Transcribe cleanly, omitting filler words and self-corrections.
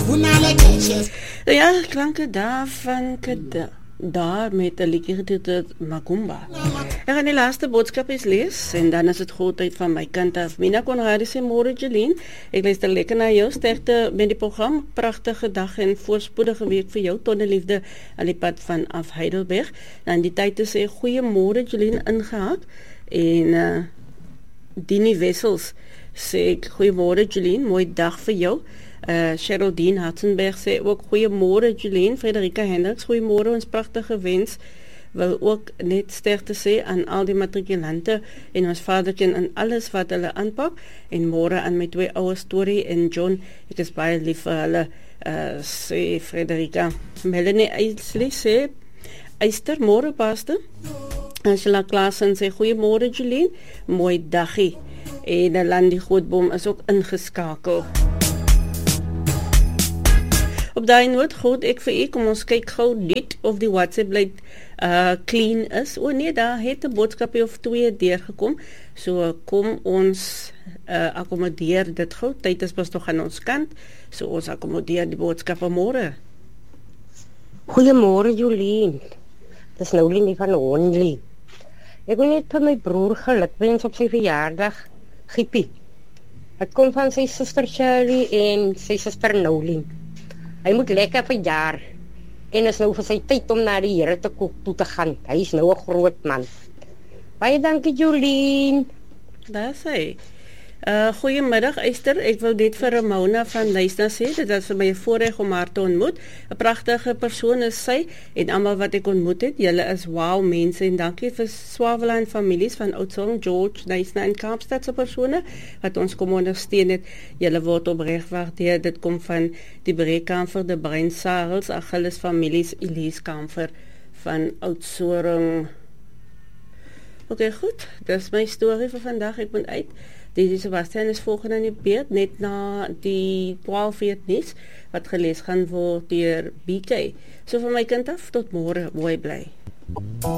Ja, klanke daar van daar met 'n liedjie getiteld Magumba. Ek gaan die laaste boodskapies lees en dan is dit goed tyd van my kant af. Mina Conradi sê môre Jeline, ek luister lekker na jou, sterkte met die program, pragtige dag en voorspoedige week vir jou, tonneliefde aan die pad vanaf Heidelberg. Dan die tyd te sê goeiemôre Jeline ingehaak en Dini Wessels sê goeiemôre Jeline, mooi dag vir jou. Cheryl Dean Hartenberg sê ook goeiemôre Jeline, Frederika Hendricks, goeiemôre, ons pragtige wens wil ook net sterkte sê aan al die matrikulante en ons vadertjie in alles wat hulle aanpak en môre aan my twee ouers Tori en John, ek is baie lief vir hulle, sê Frederika. Melanie Eisley sê Eyster, môre paste. Angela Klaasen sê goeiemôre Jeline, mooi daggie en Landi Grootboom is ook ingeskakel. Op daai noot goed ek vir u, kom ons kyk gou net of die WhatsApp lyn clean is. O nee, daar het 'n boodskapie of twee deurgekom. So kom ons akkommodeer dit gou. Tyd is pas nog aan ons kant. So ons akkommodeer die boodskap van môre. Goeiemôre Jolien. Dis nou Linie van Honley. Ek wil net vir my broer gelukwens op sy verjaardag Giepie. Dit kom van sy suster Shirley en sy suster Nolien. Hy moet lekker verjaar en is nou vir sy tyd om na die Here toe te gaan. Hy is nou 'n groot man. Baie dankie Jolien. Daar sê. Goeiemiddag Eyster, ek wil net vir Ramona van Lysna sê, dit is vir my 'n voorreg om haar te ontmoet. 'n Pragtige persoon is sy en almal wat ek ontmoet het, julle is wow mense en dankie vir Swaweland families van Oudtshoorn, George, Lysna en Kaapstad se persone wat ons kom ondersteun het. Julle word opreg waardeer. Dit kom van die Breekamfer, die Brein Sarels, Achilles families, Elise Kamfer van Oudtshoorn. Oké, goed. Dis my storie vir vandag. Ek moet uit. Die Sebastian is volgende in die beurt, net na die 12 uur nuus, wat gelees gaan word deur BK. So van my kant af, tot môre, mooi bly.